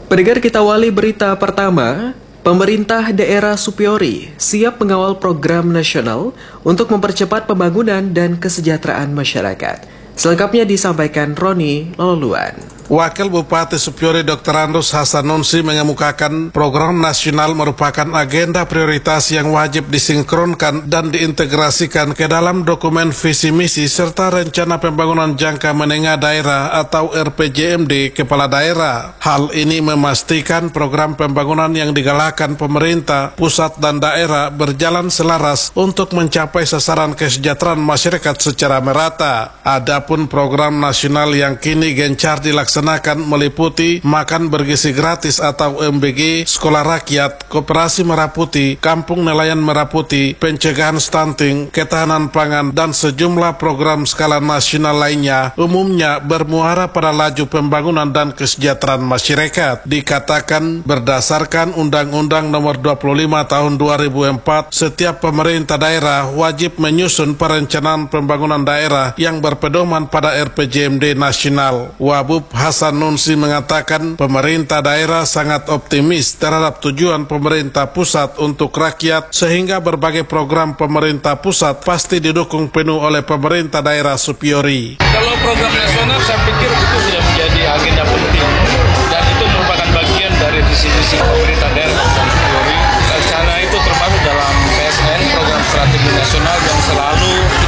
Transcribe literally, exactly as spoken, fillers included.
Pendengar, kita awali berita pertama. Pemerintah daerah Supiori siap mengawal program nasional untuk mempercepat pembangunan dan kesejahteraan masyarakat. Selengkapnya disampaikan Roni Loluan. Wakil Bupati Supiori Doktor Andrus Hasanunsi mengemukakan program nasional merupakan agenda prioritas yang wajib disinkronkan dan diintegrasikan ke dalam dokumen visi misi serta rencana pembangunan jangka menengah daerah atau R P J M D kepala daerah. Hal ini memastikan program pembangunan yang digalakkan pemerintah, pusat dan daerah berjalan selaras untuk mencapai sasaran kesejahteraan masyarakat secara merata. Adapun program nasional yang kini gencar dilaksanakan meliputi makan bergizi gratis atau M B G, sekolah rakyat, koperasi Merah Putih, kampung nelayan Merah Putih, pencegahan stunting, ketahanan pangan, dan sejumlah program skala nasional lainnya umumnya bermuara pada laju pembangunan dan kesejahteraan masyarakat. Dikatakan berdasarkan Undang-Undang Nomor dua puluh lima Tahun dua ribu empat, setiap pemerintah daerah wajib menyusun perencanaan pembangunan daerah yang berpedoman pada R P J M D nasional. Wabub Hasanunsi mengatakan pemerintah daerah sangat optimis terhadap tujuan pemerintah pusat untuk rakyat sehingga berbagai program pemerintah pusat pasti didukung penuh oleh pemerintah daerah Supiori. Kalau program nasional saya pikir itu sudah menjadi agenda penting dan itu merupakan bagian dari visi-visi pemerintah daerah Kabupaten Supiori. Karena itu termasuk dalam P S N, program strategi nasional yang selalu